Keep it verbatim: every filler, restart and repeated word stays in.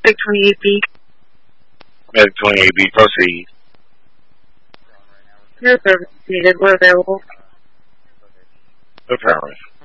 Medic twenty-eight B. Medic twenty-eight B, proceed. Your service is needed. We're available. Affirmative.